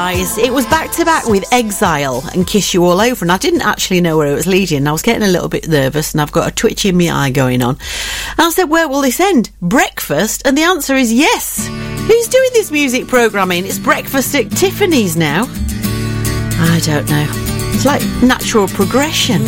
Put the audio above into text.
Rise. It was back to back with Exile and Kiss You All Over, and I didn't actually know where it was leading. I was getting a little bit nervous and I've got a twitch in my eye going on. And I said, where will this end? Breakfast? And the answer is yes. Who's doing this music programming? It's breakfast at Tiffany's now. I don't know. It's like natural progression.